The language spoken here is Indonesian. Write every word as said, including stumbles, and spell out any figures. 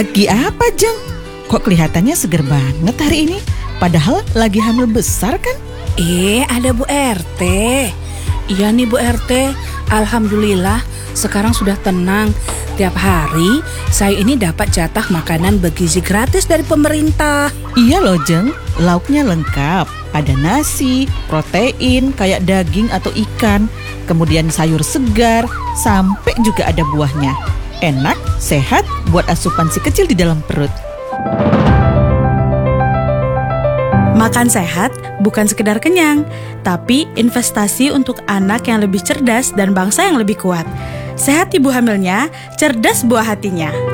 Lagi apa, Jeng? Kok kelihatannya seger banget hari ini? Padahal lagi hamil besar kan? Eh, ada Bu R T. Iya nih Bu R T, alhamdulillah sekarang sudah tenang. Tiap hari saya ini dapat jatah makanan bergizi gratis dari pemerintah. Iya loh, Jeng, lauknya lengkap. Ada nasi, protein kayak daging atau ikan, kemudian sayur segar, sampai juga ada buahnya. Enak, sehat, buat asupan si kecil di dalam perut. Makan sehat bukan sekedar kenyang, tapi investasi untuk anak yang lebih cerdas dan bangsa yang lebih kuat. Sehat ibu hamilnya, cerdas buah hatinya.